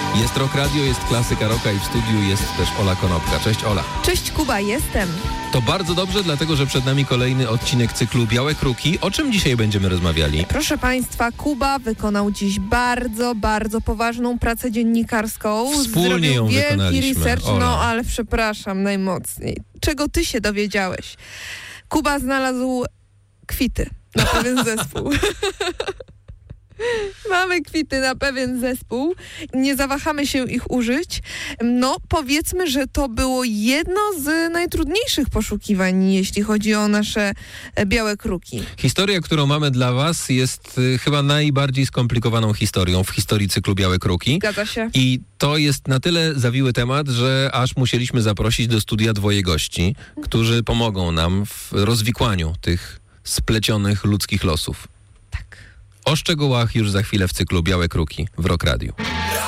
Jest Rock Radio, jest klasyka rocka i w studiu jest też Ola Konopka. Cześć Ola. Cześć Kuba, jestem. To bardzo dobrze, dlatego że przed nami kolejny odcinek cyklu Białe Kruki. O czym dzisiaj będziemy rozmawiali? Proszę Państwa, Kuba wykonał dziś bardzo poważną pracę dziennikarską. Wspólnie ją wykonaliśmy. Wielki research, Ola. ale przepraszam najmocniej. Czego ty się dowiedziałeś? Kuba znalazł kwity na pewien zespół. Mamy kwity na pewien zespół. Nie zawahamy się ich użyć. No, powiedzmy, że to było jedno z najtrudniejszych poszukiwań, jeśli chodzi o nasze białe kruki. Historia, którą mamy dla was, jest chyba najbardziej skomplikowaną historią w historii cyklu Białe Kruki. Zgadza się. I to jest na tyle zawiły temat, że aż musieliśmy zaprosić do studia dwoje gości, którzy pomogą nam w rozwikłaniu tych splecionych ludzkich losów. O szczegółach już za chwilę w cyklu Białe Kruki w Rock Radio.